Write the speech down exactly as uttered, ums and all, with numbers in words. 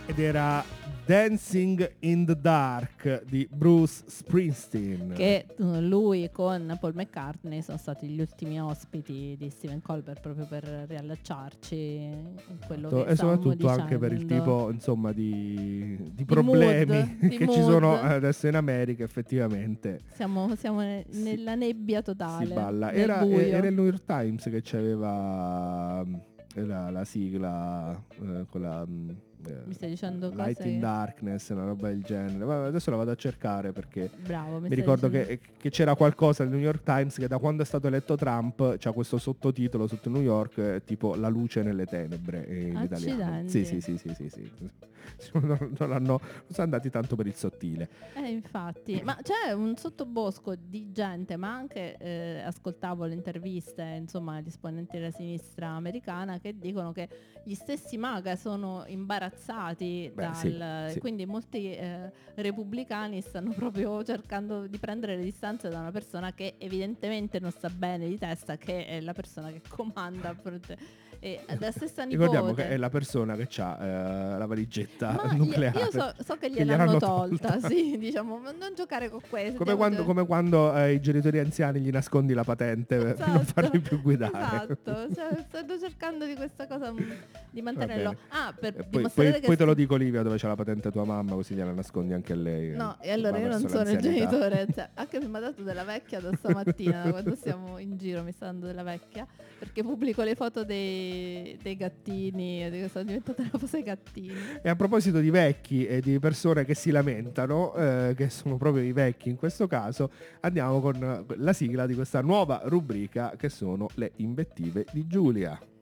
ed era Dancing in the Dark di Bruce Springsteen, che uh, lui con Paul McCartney sono stati gli ultimi ospiti di Stephen Colbert proprio per riallacciarci in quello che e soprattutto dicendo. anche per il tipo insomma di, di Di problemi mood, che di ci mood. sono adesso in America. Effettivamente siamo, siamo ne- Si- nella nebbia totale, si balla. nel Era, buio. era il New York Times che c'aveva la, la sigla eh, con la Mi stai dicendo Light cose in che- Darkness, una roba del genere. Vabbè, adesso la vado a cercare perché Bravo, mi, mi stai ricordo dicendo- che, che c'era qualcosa nel New York Times che da quando è stato eletto Trump c'ha questo sottotitolo sotto New York eh, tipo La luce nelle tenebre eh, in italiano. Accidenti. Sì, sì, sì, sì, sì, sì. Non, non hanno, non sono andati tanto per il sottile. Eh, infatti, ma c'è un sottobosco di gente, ma anche eh, ascoltavo le interviste, insomma, gli esponenti della sinistra americana che dicono che gli stessi MAGA sono imbarazzati Beh, dal, sì, sì. quindi molti eh, repubblicani stanno proprio cercando di prendere le distanze da una persona che evidentemente non sta bene di testa, che è la persona che comanda fronte- e la stessa nipote. Ricordiamo che è la persona che ha eh, la valigetta Ma gli- nucleare. io so, so che che gliel'hanno gliel'hanno tolta, tolta. sì, diciamo, ma non giocare con questo. Come quando, come quando eh, i genitori anziani gli nascondi la patente per non Esatto, farli più guidare. Esatto, cioè, stanno cercando di questa cosa mm, di mantenerlo. bene. Ah, per E poi, dimostrare poi- che poi te lo sti- dico, Livia, dove c'è la patente tua mamma, così gliela nascondi anche a lei. No, e eh, allora va io non verso sono il l'anzianità. genitore, cioè, anche se mi ha dato della vecchia da stamattina, da quando siamo in giro mi sta dando della vecchia, perché pubblico le foto dei, dei gattini, e di- sono diventata una cosa ai gattini. E a proposito di vecchi e di persone che si lamentano, eh, che sono proprio i vecchi in questo caso, andiamo con la sigla di questa nuova rubrica che sono le invettive di Giulia.